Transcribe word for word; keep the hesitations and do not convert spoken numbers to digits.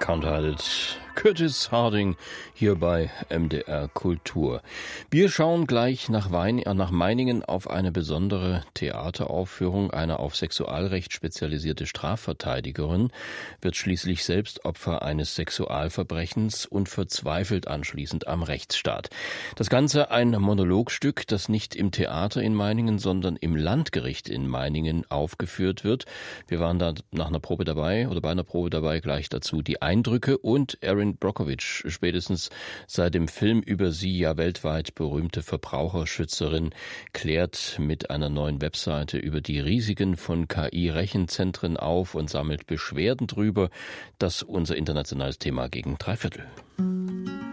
Can't Hide It. Curtis Harding hier bei M D R Kultur. Wir schauen gleich nach, Wein, nach Meiningen auf eine besondere Theateraufführung. Eine auf Sexualrecht spezialisierte Strafverteidigerin wird schließlich selbst Opfer eines Sexualverbrechens und verzweifelt anschließend am Rechtsstaat. Das Ganze ein Monologstück, das nicht im Theater in Meiningen, sondern im Landgericht in Meiningen aufgeführt wird. Wir waren da nach einer Probe dabei oder bei einer Probe dabei, gleich dazu die Eindrücke und Erin Brockovich, spätestens seit dem Film über sie ja weltweit berühmte Verbraucherschützerin, klärt mit einer neuen Webseite über die Risiken von K I-Rechenzentren auf und sammelt Beschwerden drüber. Das unser internationales Thema gegen drei Viertel.